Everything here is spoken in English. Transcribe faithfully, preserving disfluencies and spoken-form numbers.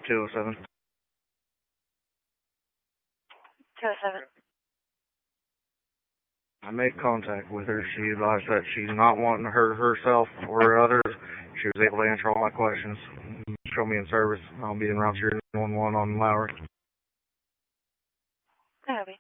two oh seven. two oh seven. I made contact with her. She advised that she's not wanting to hurt herself or others. She was able to answer all my questions. Show me in service. I'll be in route here one one on Lowry. Copy.